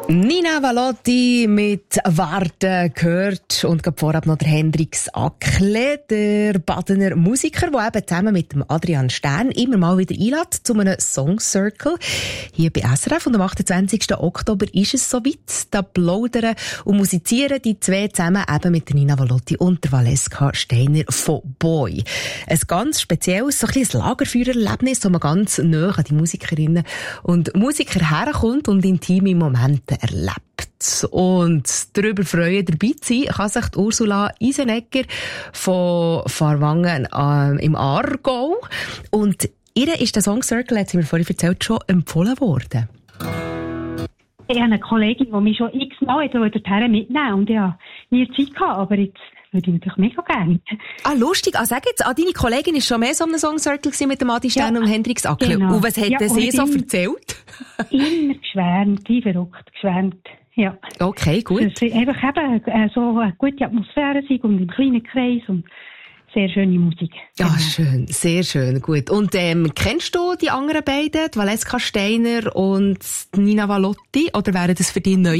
Nina Valotti mit «Warten» gehört und gerade vorab noch der Hendrix Ackle, der Badener Musiker, der eben zusammen mit dem Adrian Stern immer mal wieder einlädt zu einem Song Circle. Hier bei SRF und am 28. Oktober ist es soweit. Da plaudern und musizieren die zwei zusammen eben mit der Nina Valotti und der Valeska Steiner von Boy. Ein ganz spezielles, so ein bisschen ein Lagerfeuererlebnis, wo man ganz nahe an die Musikerinnen und Musiker herkommt und intime Momente erlebt. Und darüber freuen, dabei zu sein, kann sich die Ursula Isenegger von Farwangen im Aargau. Und ihr ist der Song Circle, hat sie mir vorhin erzählt, schon empfohlen worden. Ich habe eine Kollegin, die mich schon x-mal dorthin mitnehmen und ich habe nie Zeit gehabt, aber jetzt würde ich natürlich mega gerne. Ah, lustig. Ah, sag jetzt, deine Kollegin war schon mehr so einem Song Circle mit dem Adi Stern und Hendrix Ackle. Genau. Und was hat sie so erzählt? Immer geschwärmt, wie verrückt geschwärmt. Ja. Okay, gut. Dass es einfach eben so eine gute Atmosphäre sei und im kleinen Kreis und sehr schöne Musik. Ja, schön. Sehr schön. Gut. Und kennst du die anderen beiden, die Valeska Steiner und Nina Valotti, oder wären das für dich neue